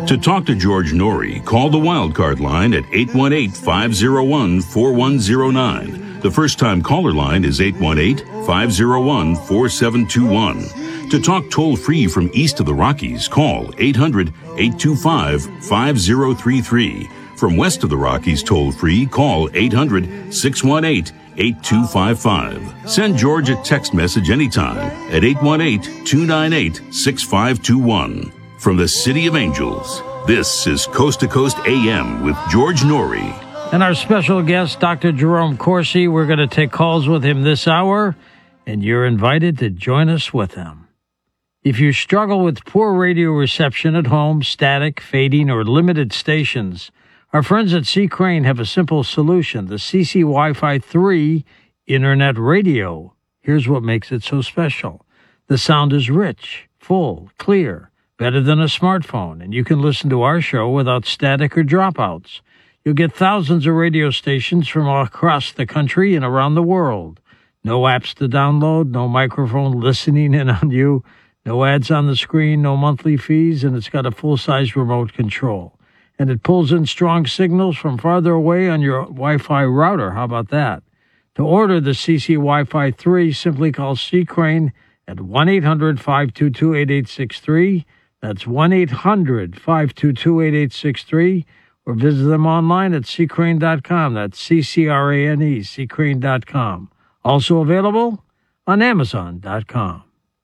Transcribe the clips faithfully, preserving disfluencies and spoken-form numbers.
To talk to George Norrie, call the Wildcard line at eight one eight, five oh one, four one oh nine. The first-time caller line is eight one eight, five oh one, four seven two one. To talk toll-free from east of the Rockies, call eight hundred, eight two five, five oh three three. From west of the Rockies toll-free, call eight hundred, six one eight, eight two five five. Send George a text message anytime at eight one eight, two nine eight, six five two one. From the City of Angels, this is Coast to Coast A M with George Norrie. And our special guest, Doctor Jerome Corsi. We're going to take calls with him this hour, and you're invited to join us with him. If you struggle with poor radio reception at home, static, fading, or limited stations, our friends at C. Crane have a simple solution, the C C Wi-Fi three Internet Radio. Here's what makes it so special. The sound is rich, full, clear, better than a smartphone, and you can listen to our show without static or dropouts. You'll get thousands of radio stations from all across the country and around the world. No apps to download, no microphone listening in on you, no ads on the screen, no monthly fees, and it's got a full-size remote control. And it pulls in strong signals from farther away on your Wi-Fi router. How about that? To order the C C Wi-Fi three, simply call C. Crane at one eight hundred, five two two, eight eight six three. That's one eight hundred, five two two, eight eight six three. Or visit them online at c crane dot com. That's C C R A N E, c crane dot com. Also available on amazon dot com.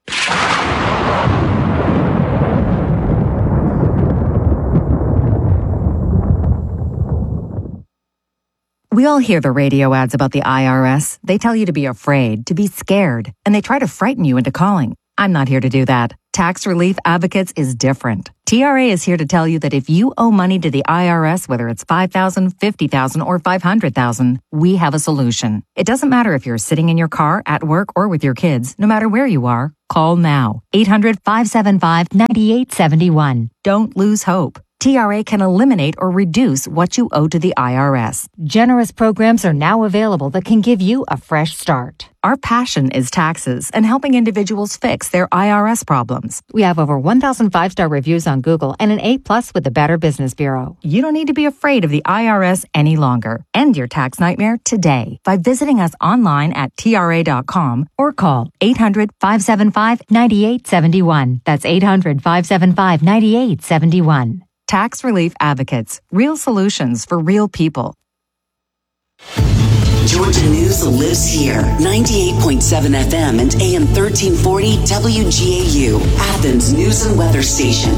We all hear the radio ads about the I R S. They tell you to be afraid, to be scared, and they try to frighten you into calling. I'm not here to do that. Tax Relief Advocates is different. T R A is here to tell you that if you owe money to the I R S, whether it's five thousand dollars, fifty thousand dollars, or five hundred thousand dollars, we have a solution. It doesn't matter if you're sitting in your car, at work, or with your kids. No matter where you are, call now. eight hundred, five seven five, nine eight seven one. Don't lose hope. T R A can eliminate or reduce what you owe to the I R S. Generous programs are now available that can give you a fresh start. Our passion is taxes and helping individuals fix their I R S problems. We have over one thousand five-star reviews on Google and an A plus with the Better Business Bureau. You don't need to be afraid of the I R S any longer. End your tax nightmare today by visiting us online at T R A dot com or call eight hundred, five seven five, nine eight seven one. That's eight hundred, five seven five, nine eight seven one. Tax Relief Advocates. Real solutions for real people. Georgia News lives here. ninety-eight point seven F M and A M thirteen forty W G A U. Athens News and Weather Station.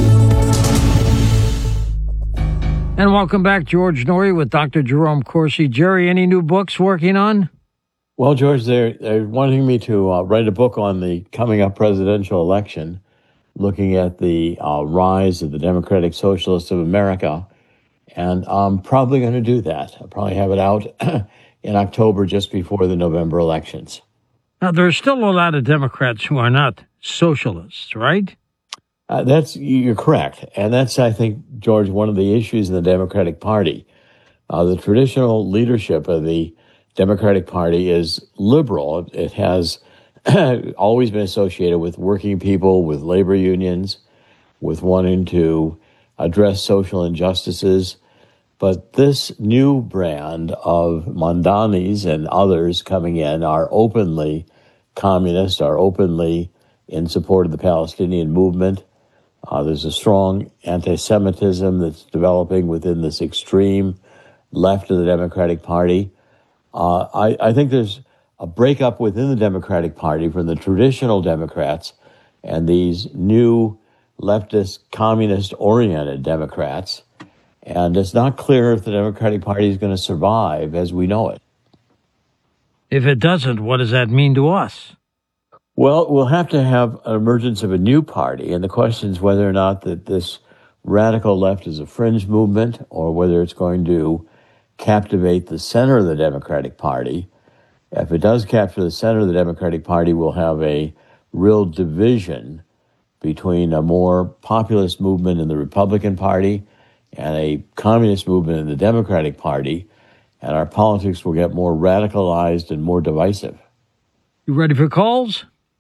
And welcome back, George Norrie with Doctor Jerome Corsi. Jerry, any new books working on? Well, George, they're, they're wanting me to uh, write a book on the coming up presidential election, looking at the uh, rise of the Democratic Socialists of America. And I'm probably going to do that. I'll probably have it out in October, just before the November elections. Now, there's still a lot of Democrats who are not socialists, right? Uh, that's, you're correct. And that's, I think, George, one of the issues in the Democratic Party. Uh, the traditional leadership of the Democratic Party is liberal. It has always been associated with working people, with labor unions, with wanting to address social injustices. But this new brand of Mondanis and others coming in are openly communist, are openly in support of the Palestinian movement. Uh, there's a strong anti-Semitism that's developing within this extreme left of the Democratic Party. Uh, I, I think there's a breakup within the Democratic Party from the traditional Democrats and these new leftist, communist-oriented Democrats. And it's not clear if the Democratic Party is going to survive as we know it. If it doesn't, what does that mean to us? Well, we'll have to have an emergence of a new party. And the question is whether or not that this radical left is a fringe movement or whether it's going to captivate the center of the Democratic Party. If it does capture the center of the Democratic Party, we'll have a real division between a more populist movement in the Republican Party and a communist movement in the Democratic Party, and our politics will get more radicalized and more divisive. You ready for calls?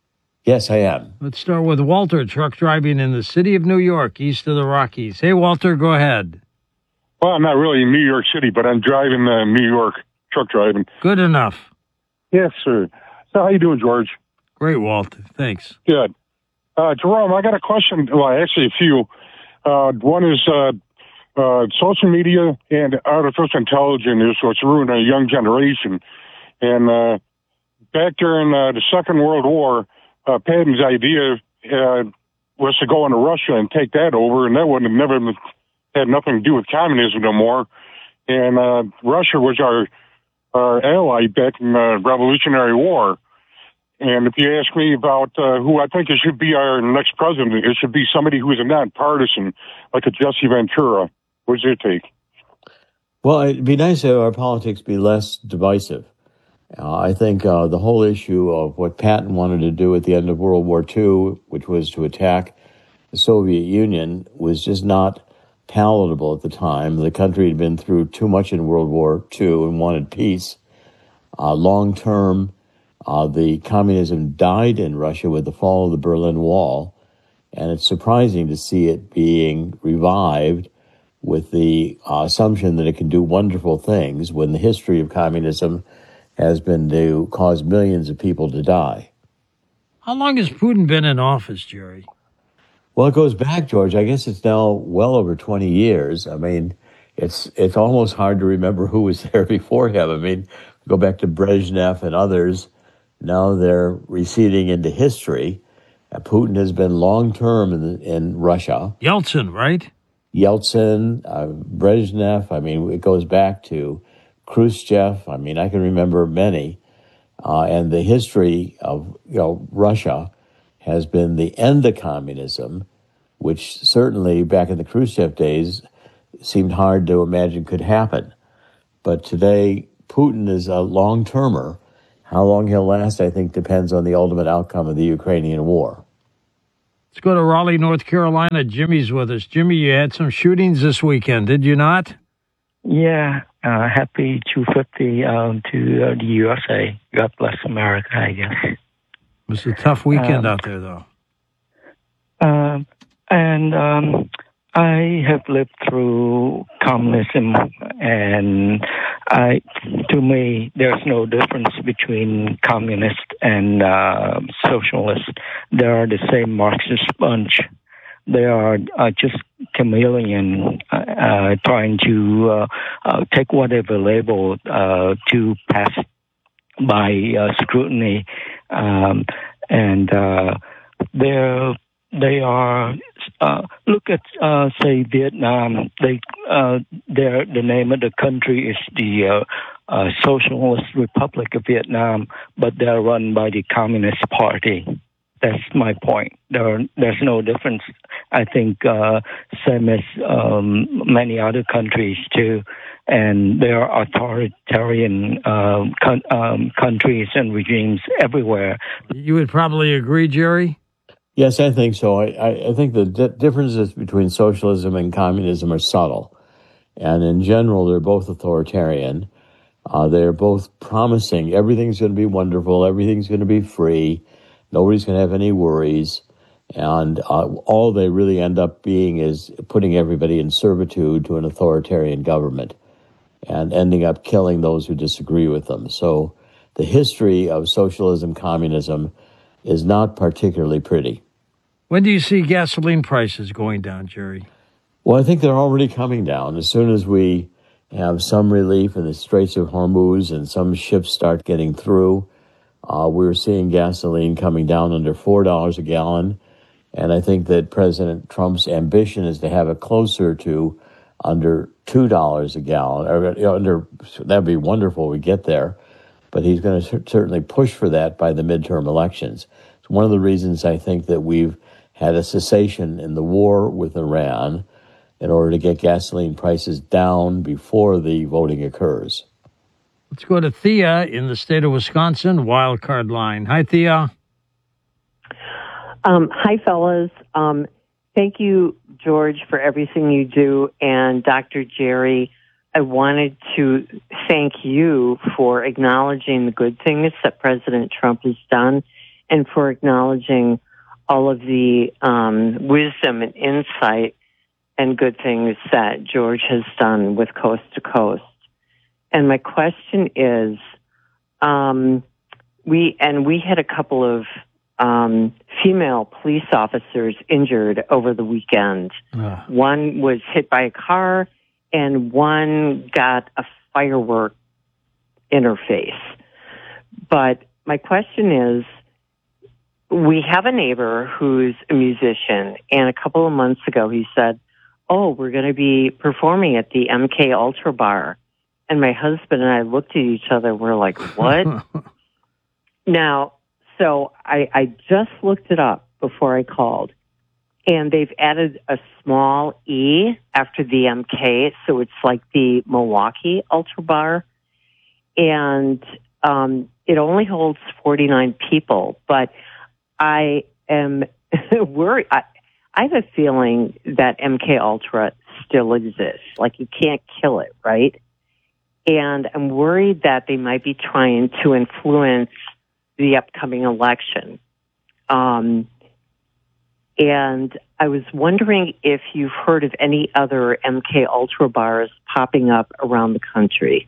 Yes, I am. Let's start with Walter, truck driving in the city of New York, east of the Rockies. Hey, Walter, go ahead. Well, I'm not really in New York City, but I'm driving uh, New York, truck driving. Good enough. Yes, sir. So how you doing, George? Great, Walter. Thanks. Good. Uh, Jerome, I got a question. Well, actually, a few. Uh, one is uh, uh, social media and artificial intelligence is what's ruining a young generation. And uh, back during uh, the Second World War, uh, Patton's idea uh, was to go into Russia and take that over, and that would have never had nothing to do with communism no more. And uh, Russia was our our ally back in the Revolutionary War. And if you ask me about uh, who I think it should be our next president, it should be somebody who is a nonpartisan, like a Jesse Ventura. What's your take? Well, it'd be nice if our politics be less divisive. Uh, I think uh, the whole issue of what Patton wanted to do at the end of World War Two, which was to attack the Soviet Union, was just not palatable at the time. The country had been through too much in World War Two and wanted peace. Uh, long term, uh, the communism died in Russia with the fall of the Berlin Wall, and it's surprising to see it being revived with the uh, assumption that it can do wonderful things when the history of communism has been to cause millions of people to die. How long has Putin been in office, Jerry? Well, it goes back, George. I guess it's now well over twenty years. I mean, it's it's almost hard to remember who was there before him. I mean, go back to Brezhnev and others. Now they're receding into history. Uh, Putin has been long-term in, in Russia. Yeltsin, right? Yeltsin, uh, Brezhnev. I mean, it goes back to Khrushchev. I mean, I can remember many. Uh, and the history of you know Russia has been the end of communism, which certainly back in the Khrushchev days seemed hard to imagine could happen. But today, Putin is a long-termer. How long he'll last, I think, depends on the ultimate outcome of the Ukrainian war. Let's go to Raleigh, North Carolina. Jimmy's with us. Jimmy, you had some shootings this weekend, did you not? Yeah, uh, happy two fifty um, to uh, the U S A. God bless America, I guess. It was a tough weekend um, out there, though. Um, and um, I have lived through communism, and I, to me, there's no difference between communist and uh, socialist. They are the same Marxist bunch. They are uh, just chameleon, uh, uh, trying to uh, uh, take whatever label uh, to pass by uh, scrutiny, um, and uh, they're they are. Uh, look at uh, say Vietnam. They uh, their the name of the country is the uh, uh, Socialist Republic of Vietnam, but they're run by the Communist Party. That's my point. There, there's no difference. I think uh, same as um, many other countries too, and there are authoritarian um, con- um, countries and regimes everywhere. You would probably agree, Jerry? Yes, I think so. I, I, I think the di- differences between socialism and communism are subtle. And in general, they're both authoritarian. Uh, they're both promising everything's going to be wonderful, everything's going to be free, nobody's going to have any worries. And uh, all they really end up being is putting everybody in servitude to an authoritarian government and ending up killing those who disagree with them. So the history of socialism, communism is not particularly pretty. When do you see gasoline prices going down, Jerry? Well, I think they're already coming down. As soon as we have some relief in the Straits of Hormuz and some ships start getting through, uh, we're seeing gasoline coming down under four dollars a gallon. And I think that President Trump's ambition is to have it closer to under two dollars a gallon. Or, you know, under that'd be wonderful if we get there. But he's going to certainly push for that by the midterm elections. It's one of the reasons I think that we've had a cessation in the war with Iran in order to get gasoline prices down before the voting occurs. Let's go to Thea in the state of Wisconsin, wild card line. Hi, Thea. Um, hi, fellas. Um, thank you, George, for everything you do. And Doctor Jerry, I wanted to thank you for acknowledging the good things that President Trump has done and for acknowledging all of the um, wisdom and insight and good things that George has done with Coast to Coast. And my question is, um, we and we had a couple of um, female police officers injured over the weekend. Uh. One was hit by a car, and one got a firework in her face. But my question is, we have a neighbor who's a musician, and a couple of months ago he said, oh, we're going to be performing at the M K Ultra Bar. And my husband and I looked at each other. We're like, what? Now, so I, I just looked it up before I called. And they've added a small E after the M K. So it's like the Milwaukee Ultra Bar. And um, it only holds forty-nine people. But I am worried. I, I have a feeling that M K Ultra still exists. Like, you can't kill it, right? And I'm worried that they might be trying to influence the upcoming election. Um, and I was wondering if you've heard of any other M K Ultra bars popping up around the country.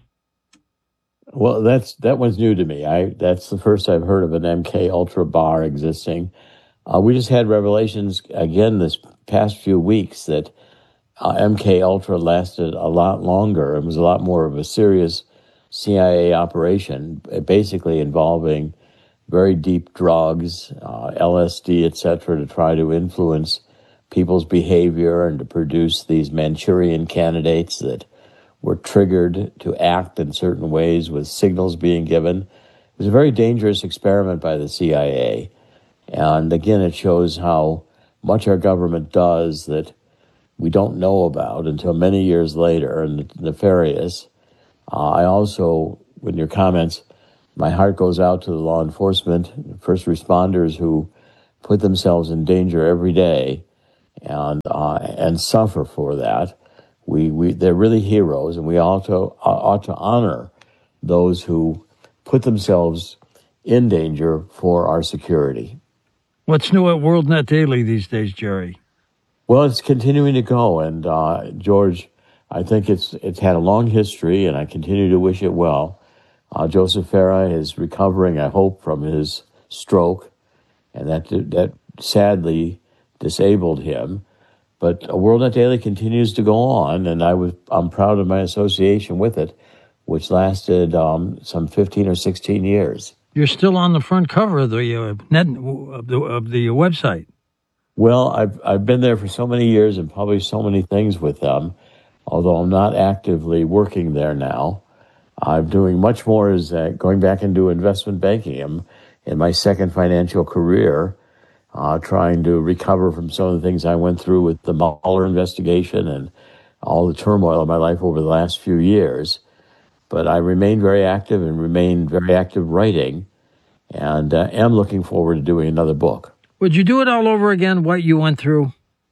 Well, that's that one's new to me. I that's the first I've heard of an M K Ultra bar existing. Uh, we just had revelations again this past few weeks that uh, M K Ultra lasted a lot longer and was a lot more of a serious C I A operation, basically involving very deep drugs, uh, L S D, et cetera, to try to influence people's behavior and to produce these Manchurian candidates that were triggered to act in certain ways with signals being given. It was a very dangerous experiment by the C I A. And again, it shows how much our government does that we don't know about until many years later, and nefarious. Uh, I also, with your comments, my heart goes out to the law enforcement, first responders who put themselves in danger every day and uh, and suffer for that. We we they're really heroes, and we also ought to honor those who put themselves in danger for our security. What's new at WorldNet Daily these days, Jerry? Well, it's continuing to go, and uh, George, I think it's it's had a long history, and I continue to wish it well. Uh, Joseph Farah is recovering, I hope, from his stroke, and that that sadly disabled him. But WorldNet Daily continues to go on, and I was I'm proud of my association with it, which lasted um, some fifteen or sixteen years. You're still on the front cover of the uh, net of the, of the website. Well, I've I've been there for so many years and published so many things with them, although I'm not actively working there now. I'm doing much more as uh, going back into investment banking. I'm in my second financial career, uh, trying to recover from some of the things I went through with the Mueller investigation and all the turmoil of my life over the last few years. But I remain very active and remain very active writing, and uh, am looking forward to doing another book. Would you do it all over again, what you went through?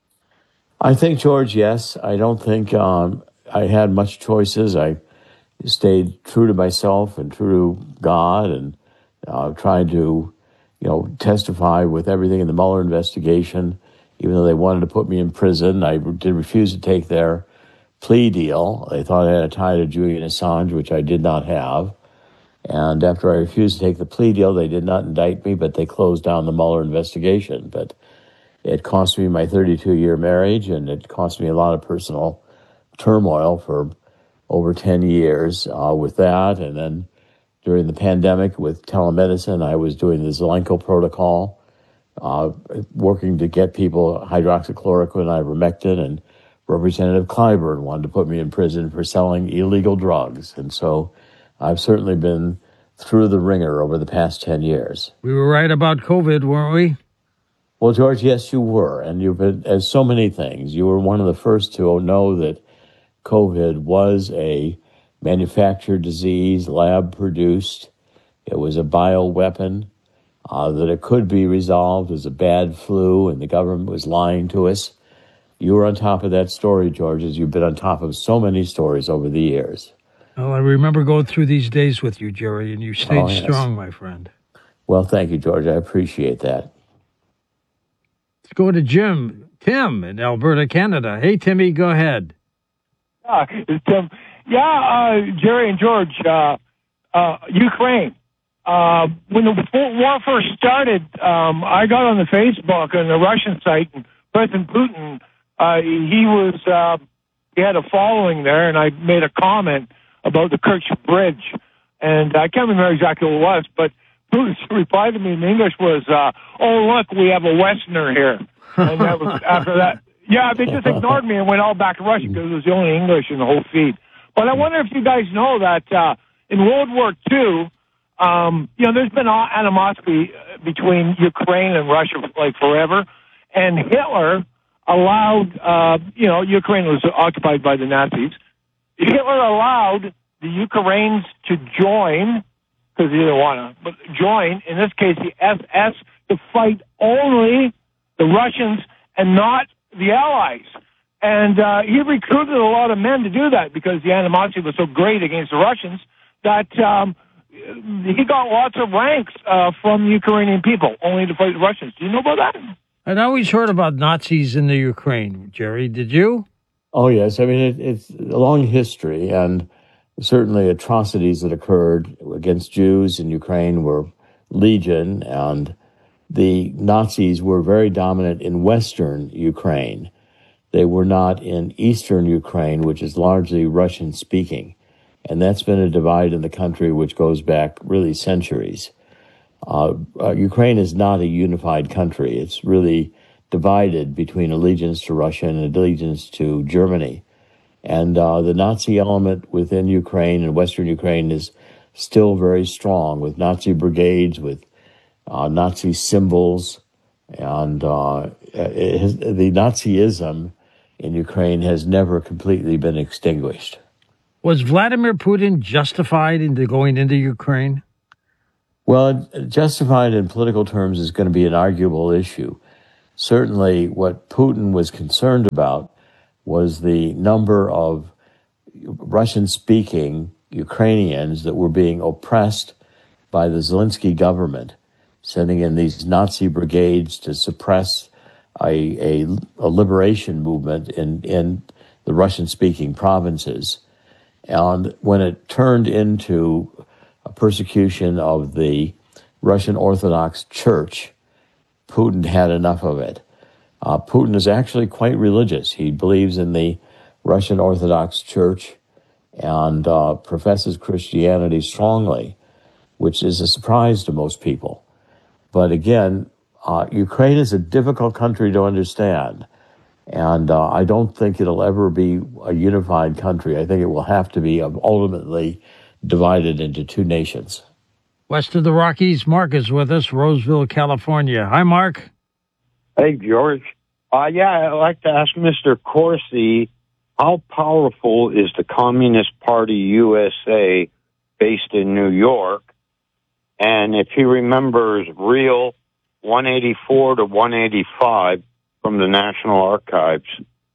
I think, George, yes. I don't think um, I had much choices. I stayed true to myself and true to God, and uh, tried to, you know, testify with everything in the Mueller investigation. Even though they wanted to put me in prison, I did refuse to take their plea deal. They thought I had a tie to Julian Assange, which I did not have. And after I refused to take the plea deal, they did not indict me, but they closed down the Mueller investigation. But it cost me my thirty-two-year marriage, and it cost me a lot of personal turmoil for over ten years uh, with that. And then during the pandemic with telemedicine, I was doing the Zelenko protocol, uh, working to get people hydroxychloroquine, ivermectin, and Representative Clyburn wanted to put me in prison for selling illegal drugs. And so I've certainly been through the ringer over the past ten years. We were right about COVID, weren't we? Well, George, yes, you were. And you've been, as so many things, you were one of the first to know that COVID was a manufactured disease, lab produced. It was a bioweapon, uh, that it could be resolved as a bad flu, and the government was lying to us. You were on top of that story, George, as you've been on top of so many stories over the years. Well, I remember going through these days with you, Jerry, and you stayed oh, yes. strong, my friend. Well, thank you, George. I appreciate that. Let's go to Jim. Tim in Alberta, Canada. Hey, Timmy, go ahead. Uh, it's Tim. Yeah, uh, Jerry and George, uh, uh, Ukraine. Uh, when the war first started, um, I got on the Facebook on the Russian site, and President Putin, uh, he was, uh, he had a following there, and I made a comment about the Kerch Bridge, and I can't remember exactly what it was, but Putin's reply to me in English was, uh, oh, look, we have a Westerner here. And that was after that. Yeah, they just ignored me and went all back to Russian because it was the only English in the whole feed. But I wonder if you guys know that uh, in World War Two, um, you know, there's been animosity between Ukraine and Russia like forever, and Hitler allowed, uh, you know, Ukraine was occupied by the Nazis. Hitler allowed the Ukrainians to join, because he didn't want to, but join, in this case, the S S, to fight only the Russians and not the Allies. And uh, he recruited a lot of men to do that because the animosity was so great against the Russians that um, he got lots of ranks uh, from Ukrainian people, only to fight the Russians. Do you know about that? I'd always heard about Nazis in the Ukraine, Jerry. Did you? Oh, yes. I mean, it, it's a long history, and certainly atrocities that occurred against Jews in Ukraine were legion, and the Nazis were very dominant in Western Ukraine. They were not in Eastern Ukraine, which is largely Russian-speaking. And that's been a divide in the country which goes back really centuries. Uh, uh, Ukraine is not a unified country. It's really divided between allegiance to Russia and allegiance to Germany. And uh, the Nazi element within Ukraine and Western Ukraine is still very strong, with Nazi brigades, with uh, Nazi symbols. And uh, it has, the Nazism in Ukraine has never completely been extinguished. Was Vladimir Putin justified into going into Ukraine? Well, justified in political terms is going to be an arguable issue. Certainly what Putin was concerned about was the number of Russian-speaking Ukrainians that were being oppressed by the Zelensky government, sending in these Nazi brigades to suppress a, a, a liberation movement in, in the Russian-speaking provinces. And when it turned into a persecution of the Russian Orthodox Church, Putin had enough of it. Uh, Putin is actually quite religious. He believes in the Russian Orthodox Church and uh, professes Christianity strongly, which is a surprise to most people. But again, uh, Ukraine is a difficult country to understand. And uh, I don't think it'll ever be a unified country. I think it will have to be ultimately divided into two nations. West of the Rockies, Mark is with us, Roseville, California. Hi, Mark. Hey, George. Uh, yeah, I'd like to ask Mister Corsi, how powerful is the Communist Party U S A based in New York? And if he remembers Reel one eighty-four to one eighty-five from the National Archives.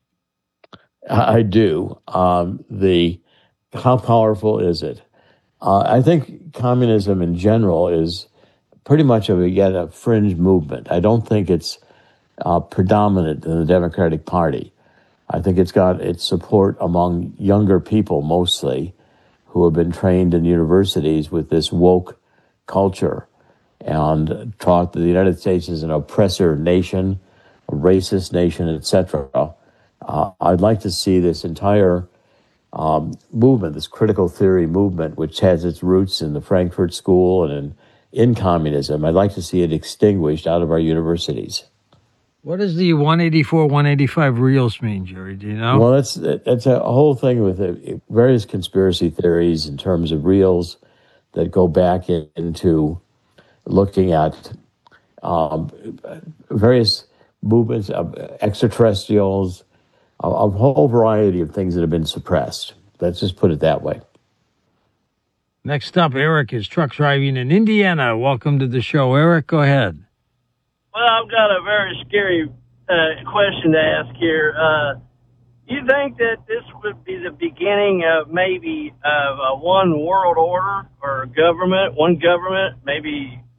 I do. Um, the how powerful is it? Uh, I think communism in general is pretty much of a, yet a fringe movement. I don't think it's uh, predominant in the Democratic Party. I think it's got its support among younger people mostly who have been trained in universities with this woke culture and taught that the United States is an oppressor nation, a racist nation, et cetera. Uh, I'd like to see this entire um, movement, this critical theory movement, which has its roots in the Frankfurt School and in, in communism, I'd like to see it extinguished out of our universities. What does the one eighty-four, one eighty-five reels mean, Jerry? Do you know? Well, that's, that's a whole thing with uh, various conspiracy theories in terms of reels that go back in, into looking at um, various movements of extraterrestrials, a, a whole variety of things that have been suppressed. Let's just put it that way. Next up, Eric is truck driving in Indiana. Welcome to the show, Eric. Go ahead. Well, I've got a very scary uh, question to ask here. Uh, you think that this would be the beginning of maybe of a one world order or government, one government, maybe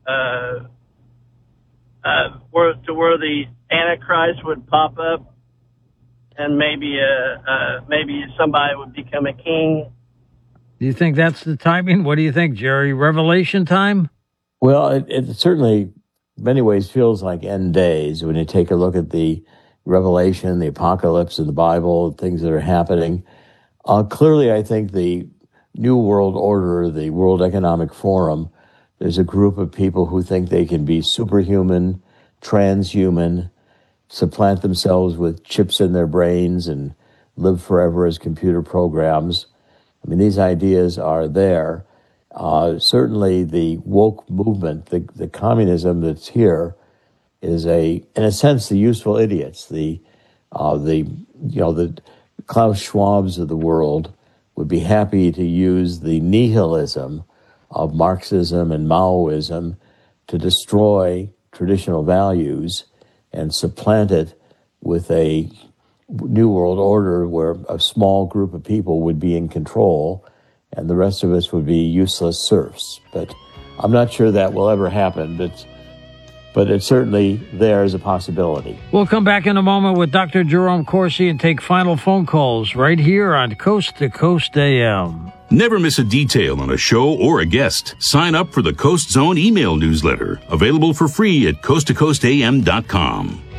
uh, uh, where, to where the Antichrist would pop up, and maybe uh, uh, maybe somebody would become a king. Do you think that's the timing? What do you think, Jerry? Revelation time? Well, it, it certainly, in many ways, feels like end days when you take a look at the Revelation, the Apocalypse in the Bible, things that are happening. Uh, clearly, I think the New World Order, the World Economic Forum, there's a group of people who think they can be superhuman, transhuman, supplant themselves with chips in their brains and live forever as computer programs. I mean, these ideas are there. Uh, certainly the woke movement, the, the communism that's here is a, in a sense, the useful idiots, the, uh, the, you know, the Klaus Schwabs of the world would be happy to use the nihilism of Marxism and Maoism to destroy traditional values and supplant it with a new world order where a small group of people would be in control and the rest of us would be useless serfs. But I'm not sure that will ever happen, but but it's certainly there as a possibility. We'll come back in a moment with Doctor Jerome Corsi and take final phone calls right here on Coast to Coast A M. Never miss a detail on a show or a guest. Sign up for the Coast Zone email newsletter, available for free at coast to coast a m dot com.